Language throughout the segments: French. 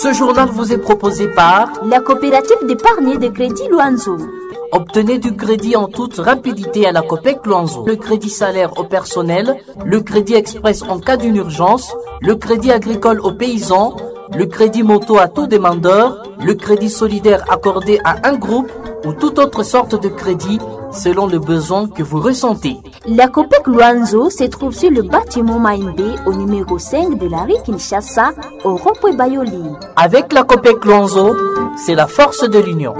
Ce journal vous est proposé par la coopérative d'épargne et de crédit Luanzo. Obtenez du crédit en toute rapidité à la Copec Luanzo. Le crédit salaire au personnel, le crédit express en cas d'une urgence, le crédit agricole aux paysans, le crédit moto à tout demandeur, le crédit solidaire accordé à un groupe ou toute autre sorte de crédit selon le besoin que vous ressentez. La Copec Luanzo se trouve sur le bâtiment Maïmbé au numéro 5 de la rue Kinshasa au rond-point Bayoli. Avec la Copec Luanzo, c'est la force de l'union.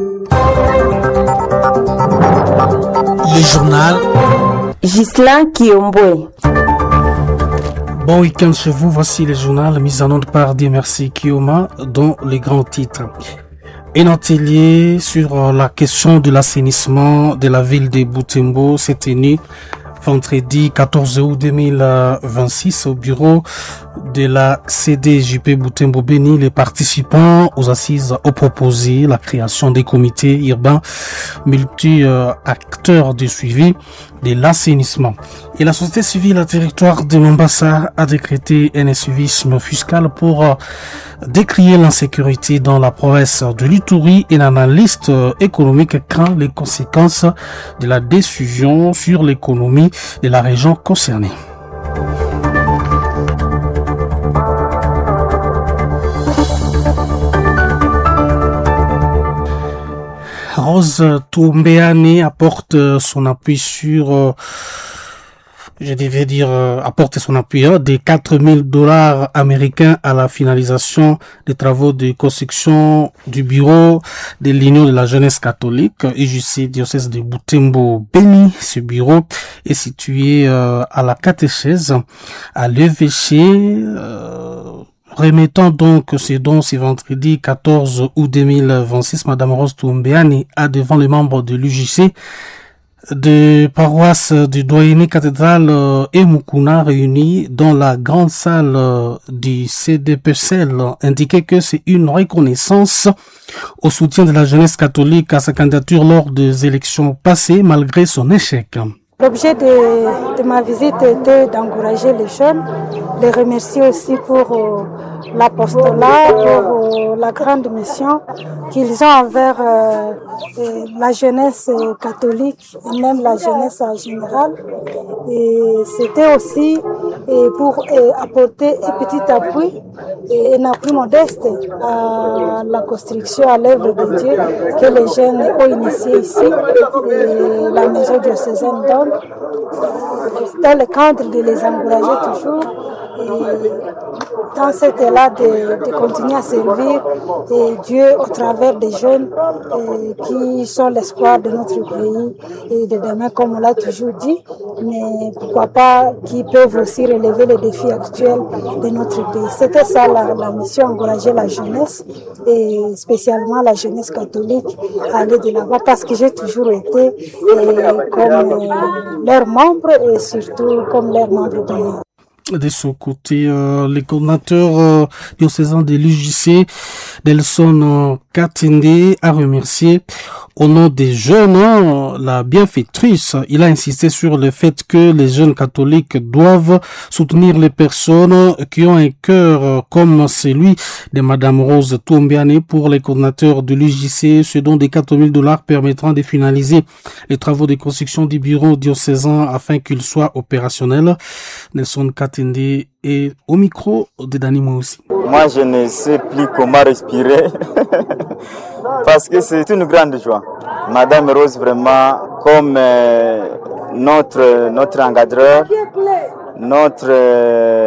Le journal Ghislain Kiombwe. Bon week-end chez vous, voici le journal mis en onde par Merci Kioma dont les grands titres. Un atelier sur la question de l'assainissement de la ville de Butembo s'est tenu vendredi 14 août 2026 au bureau de la CDJP Butembo Béni. Les participants aux assises ont proposé la création des comités urbains multi-acteurs de suivi de l'assainissement. Et la société civile à territoire de Mombasa a décrété un suivisme fiscal pour décrier l'insécurité dans la province de l'Ituri. Et l'analyste économique craint les conséquences de la décision sur l'économie de la région concernée. Rose Toumbeane apporte son appui sur, apporte son appui des $4,000 américains à la finalisation des travaux de construction du bureau de l'Union de la jeunesse catholique, UJC diocèse de Butembo Béni. Ce bureau est situé à la catéchèse à l'évêché. Remettant donc ces dons ce vendredi 14 août 2026, Madame Rose Toumbeane a devant les membres de l'UJC de paroisse du doyenné cathédrale et Mukuna réunis dans la grande salle du CDPCL indiqué que c'est une reconnaissance au soutien de la jeunesse catholique à sa candidature lors des élections passées malgré son échec. L'objet de ma visite était d'encourager les jeunes, les remercier aussi pour l'apostolat, pour la grande mission qu'ils ont envers la jeunesse catholique et même la jeunesse en général. Et c'était aussi pour apporter un petit appui et un appui modeste à la construction, à l'œuvre de Dieu que les jeunes ont initié ici, et la maison diocésaine donne, dans le cadre de les encourager toujours et dans cet élan de continuer à servir Dieu au travers des jeunes qui sont l'espoir de notre pays et de demain, comme on l'a toujours dit, mais pourquoi pas qui peuvent aussi relever les défis actuels de notre pays. C'était ça la mission, encourager la jeunesse et spécialement la jeunesse catholique à aller de l'avant, parce que j'ai toujours été comme leurs membres et surtout comme leurs membres d'honneur. De son côté, les coordinateurs diocésains de l'UJC, Nelson Katende, a remercié au nom des jeunes la bienfaitrice. Il a insisté sur le fait que les jeunes catholiques doivent soutenir les personnes qui ont un cœur comme celui de Madame Rose Toumbeane. Pour les coordinateurs de l'UJC, ce don de $4,000 permettra de finaliser les travaux de construction du bureau diocésain afin qu'il soit opérationnel. Nelson Katende est au micro de Dani Moussi. Moi, je ne sais plus comment respirer parce que c'est une grande joie. Madame Rose, vraiment, comme notre encadreur, notre